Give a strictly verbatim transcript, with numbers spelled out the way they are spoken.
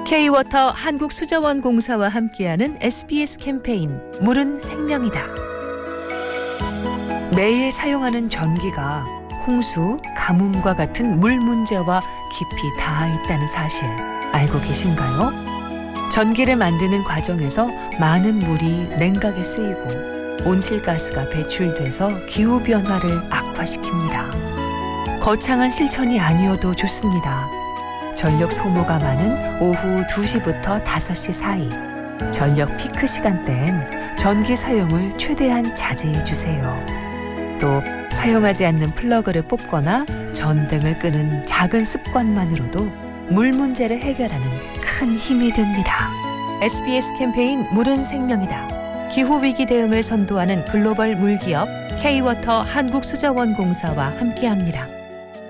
K-워터 한국수자원공사와 함께하는 에스비에스 캠페인 물은 생명이다. 매일 사용하는 전기가 홍수, 가뭄과 같은 물 문제와 깊이 닿아 있다는 사실 알고 계신가요? 전기를 만드는 과정에서 많은 물이 냉각에 쓰이고 온실가스가 배출돼서 기후변화를 악화시킵니다. 거창한 실천이 아니어도 좋습니다. 전력 소모가 많은 오후 두 시부터 다섯 시 사이 전력 피크 시간대엔 전기 사용을 최대한 자제해 주세요. 또 사용하지 않는 플러그를 뽑거나 전등을 끄는 작은 습관만으로도 물 문제를 해결하는 큰 힘이 됩니다. 에스비에스 캠페인 물은 생명이다. 기후위기 대응을 선도하는 글로벌 물기업 K-워터 한국수자원공사와 함께합니다.